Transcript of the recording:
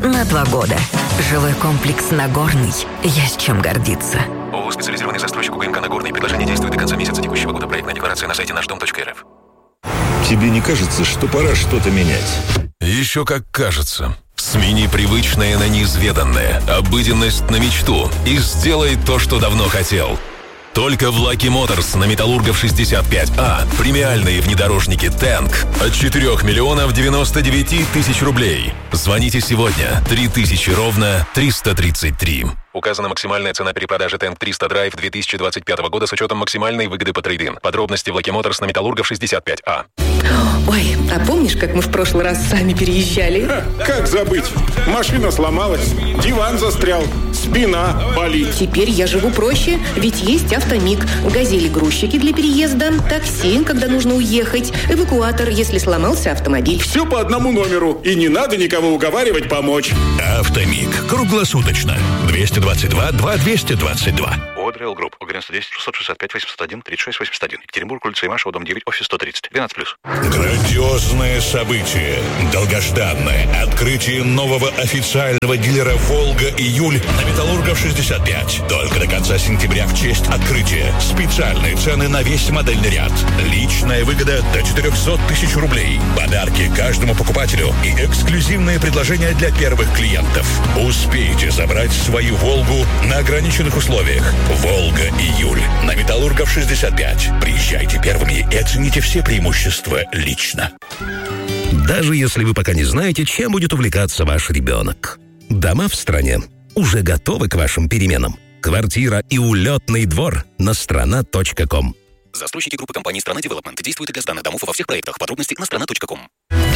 на 2 года. Жилой комплекс «Нагорный». Есть чем гордиться. ООО «Специализированный застройщик УГНК «Нагорный». Предложение действует до конца месяца текущего года. Проектная декларация на сайте наш-дом.рф. Тебе не кажется, что пора что-то менять? Еще как кажется. Смени привычное на неизведанное, обыденность на мечту и сделай то, что давно хотел. Только в Lucky Motors на Металлургов 65А премиальные внедорожники «Тэнк» от 4 миллионов 99 тысяч рублей. Звоните сегодня. 3000 ровно 333. Указана максимальная цена перепродажи «Тэнк 300 Драйв» 2025 года с учетом максимальной выгоды по трейд-ин. Подробности в Lucky Motors на Металлургов 65А. Ой, а помнишь, как мы в прошлый раз сами переезжали? Как забыть? Машина сломалась, диван застрял, спина болит. Теперь я живу проще, ведь есть «Автомиг». «Газели»-грузчики для переезда, такси, когда нужно уехать, эвакуатор, если сломался автомобиль. Все по одному номеру, и не надо никого уговаривать помочь. «Автомиг». Круглосуточно. 222-2222. Одрейл Групп. УГРН 110 665 801 36 81. Екатеринбург, улица Имашева, дом 9, офис 130. 12+. Грандиозное событие. Долгожданное открытие нового официального дилера «Волга» июль на Металлургов 65. Только до конца сентября в честь открытия. Специальные цены на весь модельный ряд. Личная выгода до 400 тысяч рублей. Подарки каждому покупателю и эксклюзивные предложения для первых клиентов. Успейте забрать свою «Волгу» на ограниченных условиях. «Волга» июль на Металлургов 65. Приезжайте первыми и оцените все преимущества лично. Даже если вы пока не знаете, чем будет увлекаться ваш ребенок. Дома в стране уже готовы к вашим переменам. Квартира и улетный двор на страна.ком. Застройщики группы компаний «Страна Девелопмент» действуют для сданных домов во всех проектах. Подробности на страна.ком.